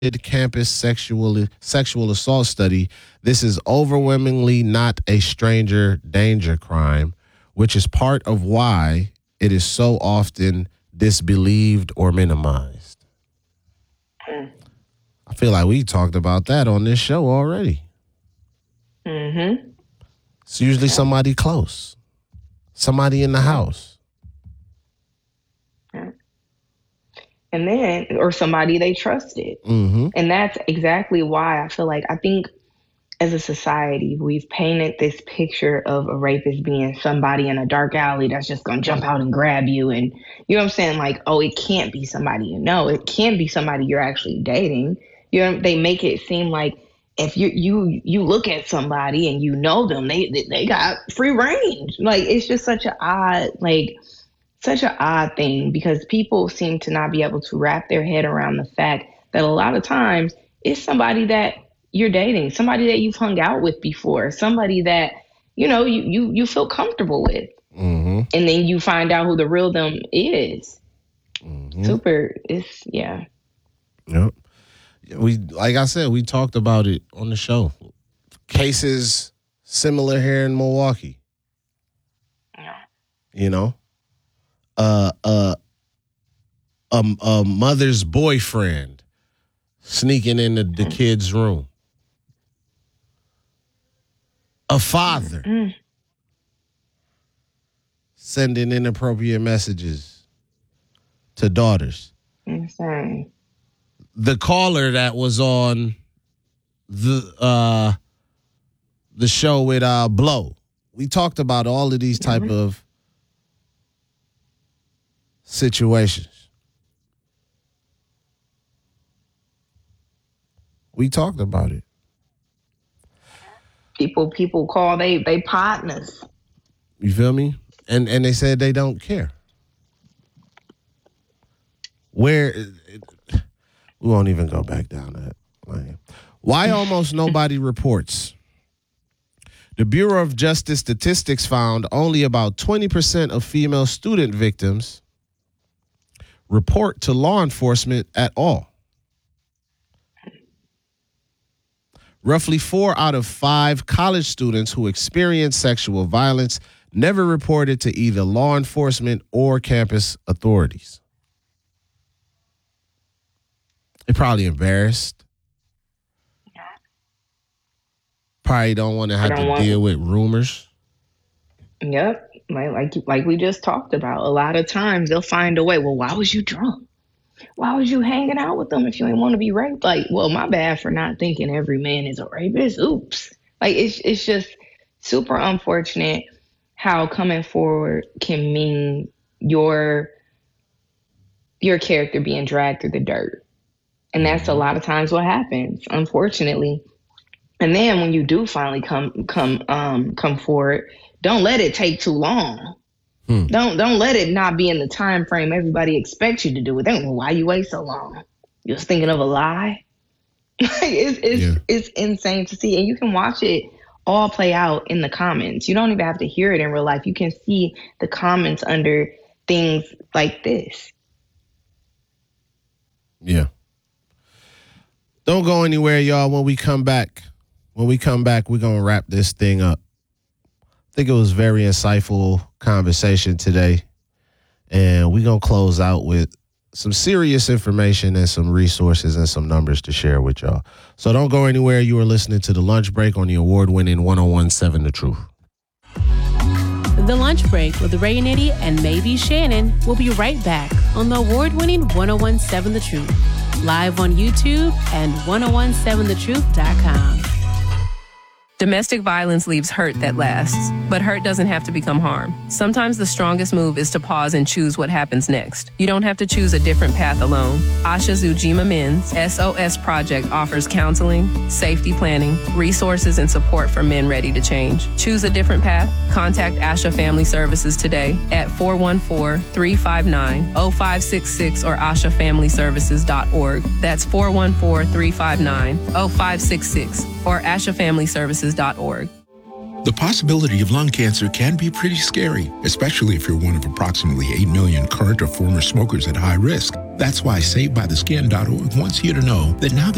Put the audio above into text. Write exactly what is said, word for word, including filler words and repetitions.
campus sexual sexual assault study, this is overwhelmingly not a stranger danger crime, which is part of why it is so often disbelieved or minimized. Mm. I feel like we talked about that on this show already. Mm-hmm. It's usually somebody close, somebody in the house. Yeah. And then, or somebody they trusted. Mm-hmm. And that's exactly why I feel like, I think as a society, we've painted this picture of a rapist being somebody in a dark alley that's just going to jump out and grab you. And you know what I'm saying? Like, oh, it can't be somebody you know. It can be somebody you're actually dating. You know, they make it seem like if you you you look at somebody and you know them, they they got free range. Like, it's just such an odd, like, such an odd thing, because people seem to not be able to wrap their head around the fact that a lot of times it's somebody that you're dating, somebody that you've hung out with before, somebody that, you know, you you, you feel comfortable with. Mm-hmm. And then you find out who the real them is. Mm-hmm. Super. It's, yeah. Yep. We, like I said, we talked about it on the show. Cases similar here in Milwaukee. Yeah. You know? Uh, uh, a, a mother's boyfriend sneaking into the kid's room. A father mm. sending inappropriate messages to daughters. Insane. The caller that was on the uh, the show with uh, Blow. We talked about all of these type mm-hmm. of situations. We talked about it. People people call they they partners. You feel me? And and they said they don't care. Where we won't even go back down that line. Why almost nobody reports? The Bureau of Justice Statistics found only about twenty percent of female student victims report to law enforcement at all. Roughly four out of five college students who experienced sexual violence never reported to either law enforcement or campus authorities. They're probably embarrassed. Yeah. Probably don't want to have to want- deal with rumors. Yep. Like, like like we just talked about, a lot of times they'll find a way. Well, why was you drunk? Why was you hanging out with them if you didn't want to be raped? Like, well, my bad for not thinking every man is a rapist. Oops. Like, it's it's just super unfortunate how coming forward can mean your your character being dragged through the dirt. And that's a lot of times what happens, unfortunately. And then when you do finally come come um come forward, don't let it take too long. Hmm. Don't don't let it not be in the time frame everybody expects you to do it. They don't know why you wait so long. You're just thinking of a lie. it's it's yeah. it's insane to see, and you can watch it all play out in the comments. You don't even have to hear it in real life. You can see the comments under things like this. Yeah. Don't go anywhere, y'all. When we come back, when we come back, we're gonna wrap this thing up. I think it was very insightful conversation today, and we're going to close out with some serious information and some resources and some numbers to share with y'all. So don't go anywhere. You are listening to The Lunch Break on the award-winning one oh one point seven The Truth. The Lunch Break with Ray Nitty and Maybe Shannon will be right back on the award-winning one oh one point seven The Truth, live on YouTube and one oh one seven the truth dot com. Domestic violence leaves hurt that lasts, but hurt doesn't have to become harm. Sometimes the strongest move is to pause and choose what happens next. You don't have to choose a different path alone. Asha Zujima Men's S O S Project offers counseling, safety planning, resources, and support for men ready to change. Choose a different path? Contact Asha Family Services today at four one four, three five nine, oh five six six or asha family services dot org. That's four one four, three five nine, oh five six six or asha family services dot org. The possibility of lung cancer can be pretty scary, especially if you're one of approximately eight million current or former smokers at high risk. That's why saved by the skin dot org wants you to know that now that